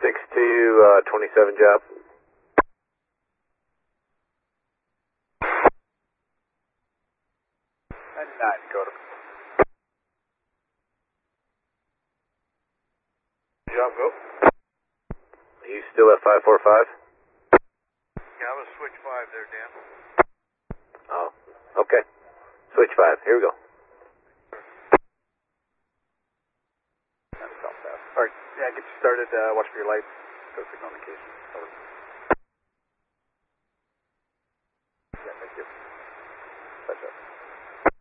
6-2, 27 job. Dakota. Job, go. Are you still at 545? Yeah, I was switch 5 there, Dan. Oh, okay. Switch 5, here we go. That's not fast. Alright, yeah, get you started. Watch for your lights. Go signal indication.